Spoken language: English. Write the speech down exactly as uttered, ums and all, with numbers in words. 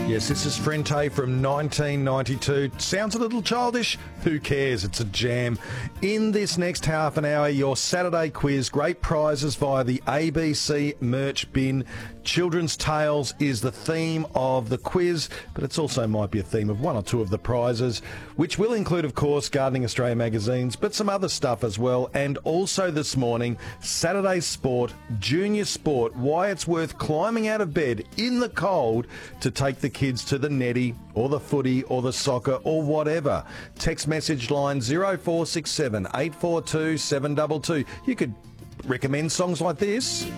Yes, this is Frente from nineteen ninety-two. Sounds a little childish? Who cares? It's a jam. In this next half an hour, your Saturday quiz, great prizes via the A B C merch bin. Children's Tales is the theme of the quiz, but it also might be a theme of one or two of the prizes, which will include, of course, Gardening Australia magazines, but some other stuff as well. And also this morning, Saturday Sport, Junior Sport, why it's worth climbing out of bed in the cold to take the kids to the netty or the footy or the soccer or whatever. Text message line zero four six seven, eight four two, seven two two. You could recommend songs like this.